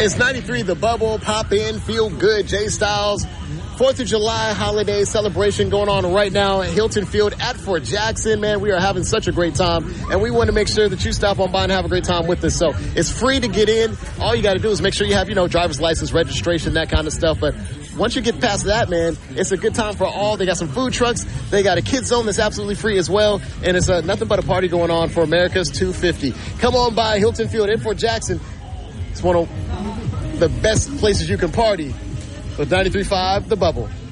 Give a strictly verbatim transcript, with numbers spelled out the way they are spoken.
It's ninety-three The Bubble. Pop in, feel good. Jay Styles. fourth of July holiday celebration going on right now at Hilton Field at Fort Jackson. Man, we are having such a great time, and we want to make sure that you stop on by and have a great time with us. So it's free to get in. All you got to do is make sure you have, you know, driver's license, registration, that kind of stuff. But once you get past that, man, it's a good time for all. They got some food trucks. They got a kids zone that's absolutely free as well. And it's uh, nothing but a party going on for America's two fifty. Come on by Hilton Field in Fort Jackson. It's one of the best places you can party with ninety-three point five The Bubble.